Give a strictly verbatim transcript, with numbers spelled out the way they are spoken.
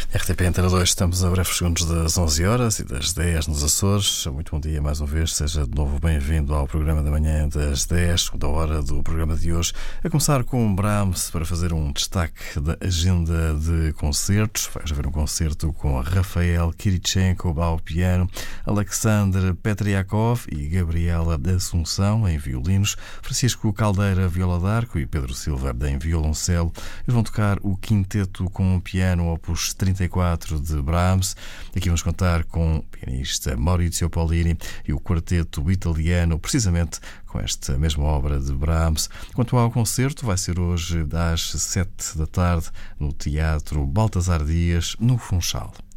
R T P Antena dois, estamos a breves segundos das onze horas e das dez nos Açores. Muito bom dia mais uma vez, seja de novo bem-vindo ao programa da manhã das dez, segunda hora do programa de hoje. A começar com Brahms para fazer um destaque da agenda de concertos. Vai haver um concerto com Rafael Kirichenko ao piano, Alexander Petriakov e Gabriela Assunção em violinos, Francisco Caldeira viola d'arco e Pedro Silva em violoncelo. Eles vão tocar o quinteto com o piano opus trinta e quatro de Brahms. Aqui vamos contar com o pianista Maurizio Pollini e o quarteto italiano, precisamente com esta mesma obra de Brahms. Quanto ao concerto, vai ser hoje às sete da tarde no Teatro Baltasar Dias, no Funchal.